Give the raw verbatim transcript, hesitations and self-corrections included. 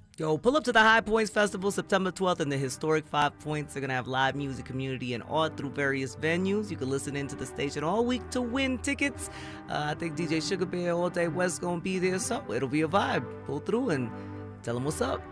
Yo, pull up to the High Points Festival September twelfth in the historic Five Points. They're going to have live music, community, and art through various venues. You can listen into the station all week to win tickets. Uh, I think D J Sugar Bear, All Day West going to be there, so it'll be a vibe. Pull through and tell them what's up.